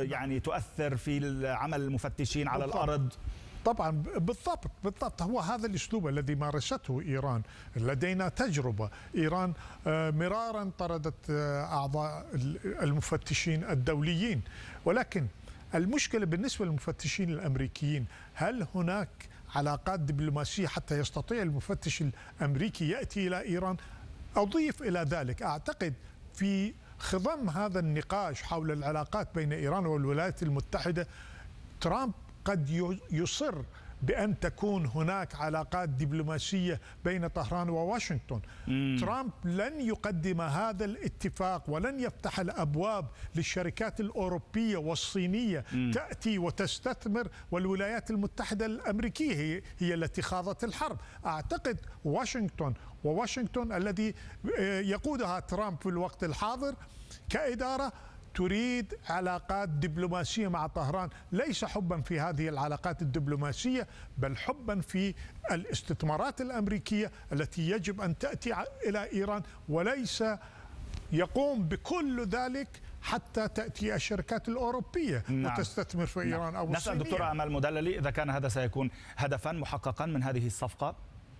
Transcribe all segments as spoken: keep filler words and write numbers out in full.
يعني تؤثر في عمل المفتشين على بالضبط. الأرض؟ طبعا بالضبط بالضبط هو هذا الاسلوب الذي مارسته ايران. لدينا تجربه، ايران مرارا طردت اعضاء المفتشين الدوليين، ولكن المشكله بالنسبه للمفتشين الامريكيين، هل هناك علاقات دبلوماسيه حتى يستطيع المفتش الامريكي ياتي الى ايران؟ اضيف الى ذلك، اعتقد في خضم هذا النقاش حول العلاقات بين ايران والولايات المتحده، ترامب قد يصر بأن تكون هناك علاقات دبلوماسية بين طهران وواشنطن. مم. ترامب لن يقدم هذا الاتفاق ولن يفتح الأبواب للشركات الأوروبية والصينية مم. تأتي وتستثمر، والولايات المتحدة الأمريكية هي, هي التي خاضت الحرب. أعتقد واشنطن وواشنطن الذي يقودها ترامب في الوقت الحاضر كإدارة تريد علاقات دبلوماسية مع طهران، ليس حبا في هذه العلاقات الدبلوماسية بل حبا في الاستثمارات الأمريكية التي يجب أن تأتي إلى إيران، وليس يقوم بكل ذلك حتى تأتي الشركات الأوروبية نعم. وتستثمر في إيران أو نسأل دكتورة آمال مدللي إذا كان هذا سيكون هدفا محققا من هذه الصفقة.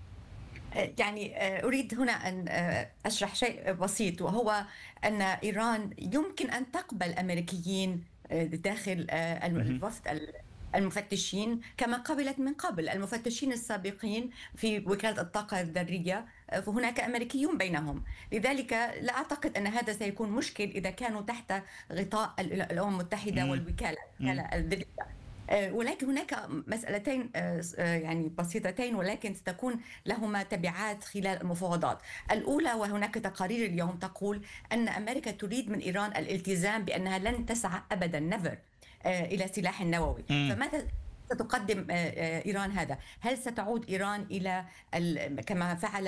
يعني أريد هنا أن أشرح شيء بسيط، وهو أن إيران يمكن أن تقبل أمريكيين داخل الوفد المفتشين كما قبلت من قبل. المفتشين السابقين في وكالة الطاقة الذرية فهناك أمريكيون بينهم، لذلك لا أعتقد أن هذا سيكون مشكل إذا كانوا تحت غطاء الأمم المتحدة والوكالة الذرية. ولكن هناك مسألتين يعني بسيطتين ولكن ستكون لهما تبعات خلال المفاوضات. الأولى، وهناك تقارير اليوم تقول أن أمريكا تريد من إيران الالتزام بأنها لن تسعى أبدا نيفر إلى سلاح نووي. فماذا ستقدم إيران هذا؟ هل ستعود إيران إلى كما فعل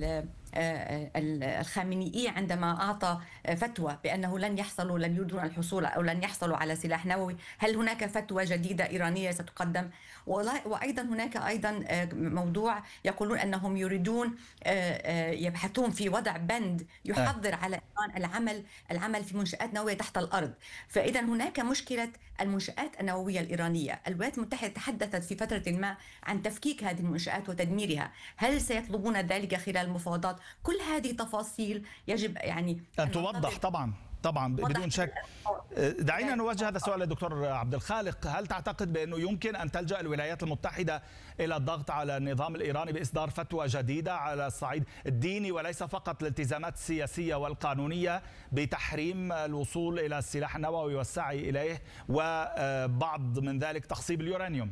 الخامنئي عندما أعطى فتوى بأنه لن يحصلوا لن يريدون الحصول أو لن يحصلوا على سلاح نووي؟ هل هناك فتوى جديدة إيرانية ستقدم؟ وأيضا هناك أيضا موضوع يقولون أنهم يريدون يبحثون في وضع بند يحضر على إيران العمل العمل في منشآت نووية تحت الأرض. فإذا هناك مشكلة المنشآت النووية الإيرانية. الولايات المتحدة تحدثت في فترة ما عن تفكيك هذه المنشآت وتدميرها، هل سيطلبون ذلك خلال المفاوضات؟ كل هذه تفاصيل يجب يعني أن توضح طبعا طبعا بدون شك. دعينا نوجه هذا السؤال للدكتور عبد الخالق، هل تعتقد بأنه يمكن أن تلجأ الولايات المتحدة إلى الضغط على النظام الإيراني بإصدار فتوى جديدة على الصعيد الديني وليس فقط الالتزامات السياسية والقانونية بتحريم الوصول إلى السلاح النووي والسعي إليه وبعض من ذلك تخصيب اليورانيوم؟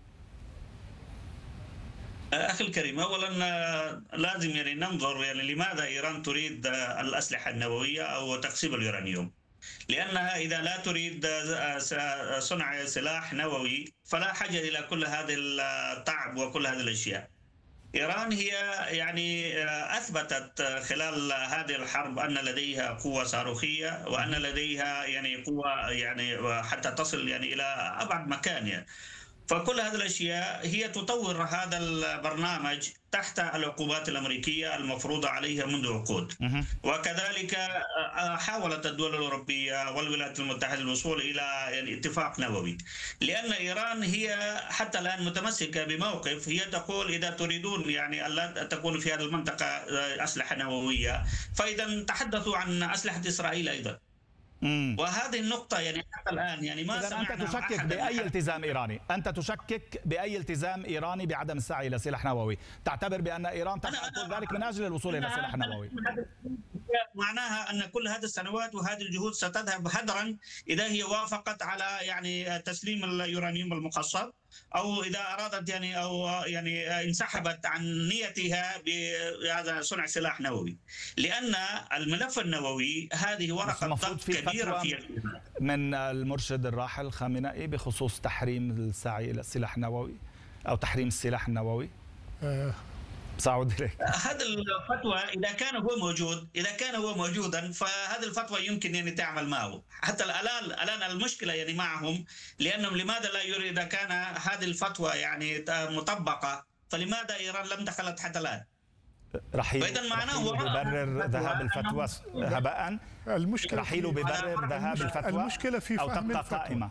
أخي الكريم، أولا لازم يعني ننظر يعني لماذا إيران تريد الأسلحة النووية أو تخصيب اليورانيوم. لأنها إذا لا تريد صنع سلاح نووي فلا حاجة إلى كل هذا التعب وكل هذه الأشياء. إيران هي يعني أثبتت خلال هذه الحرب أن لديها قوة صاروخية وأن لديها يعني قوة يعني حتى تصل يعني إلى أبعد مكان يعني. فكل هذه الأشياء هي تطور هذا البرنامج تحت العقوبات الأمريكية المفروضة عليها منذ عقود. وكذلك حاولت الدول الأوروبية والولايات المتحدة الوصول إلى يعني اتفاق نووي، لأن إيران هي حتى الآن متمسكة بموقف، هي تقول إذا تريدون يعني ألا تكون في هذه المنطقة أسلحة نووية فإذا تحدثوا عن أسلحة إسرائيل أيضا. مم. وهذه النقطة يعني حتى الآن يعني ما سمعنا. أنت تشكك بأي التزام إيراني؟ أنت تشكك بأي التزام إيراني بعدم السعي إلى سلاح نووي؟ تعتبر بأن إيران تفعل ذلك من أجل الوصول إلى سلاح نووي؟ معناها أن كل هذه السنوات وهذه الجهود ستذهب هدرا إذا هي وافقت على يعني تسليم اليورانيوم المخصب، أو إذا أرادت يعني أو يعني انسحبت عن نيتها بهذا صنع سلاح نووي، لأن الملف النووي هذه ورقة ضغط كبيرة في من المرشد الراحل خامنئي بخصوص تحريم السعي إلى السلاح النووي أو تحريم السلاح النووي. أه سأعود إليك. هذه الفتوى إذا كان هو موجود إذا كان هو موجودا فهذه الفتوى يمكن يعني تعمل معه. حتى الآن الآن المشكلة يعني معهم، لأنهم لماذا لا يريد إذا كان هذه الفتوى يعني مطبقة فلماذا إيران لم دخلت حتى الآن؟ رحيل ببرر ذهاب الفتوى هباء. المشكلة رحيل ببرر ذهاب الفتوى المشكلة في أو فهم تبقى الفتوى. قائمة.